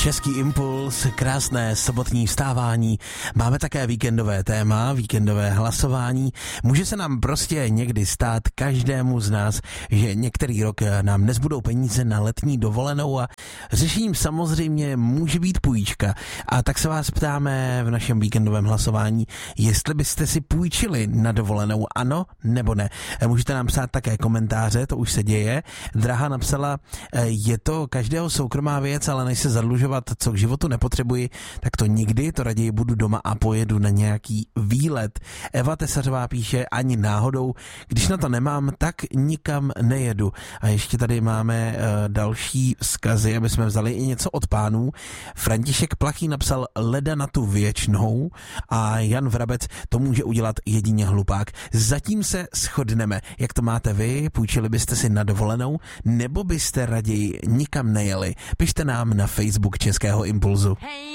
Český impuls, krásné sobotní vstávání. Máme také víkendové téma, víkendové hlasování. Může se nám prostě někdy stát každému z nás, že některý rok nám nezbudou peníze na letní dovolenou a řešením samozřejmě může být půjčka. A tak se vás ptáme v našem víkendovém hlasování, jestli byste si půjčili na dovolenou, ano nebo ne. Můžete nám psát také komentáře, to už se děje. Drahá napsala, je to každého soukromá věc, ale než se zadlužovat, co k životu nepotřebuji, tak to nikdy, to raději budu doma a pojedu na nějaký výlet. Eva Tesařová píše, ani náhodou, když na to nemám, tak nikam nejedu. A ještě tady máme další vzkazy, aby jsme vzali i něco od pánů. František Plachý napsal leda na tu věčnou a Jan Vrabec, to může udělat jedině hlupák. Zatím se shodneme. Jak to máte vy? Půjčili byste si na dovolenou? Nebo byste raději nikam nejeli? Pište nám na Facebook Českého impulzu.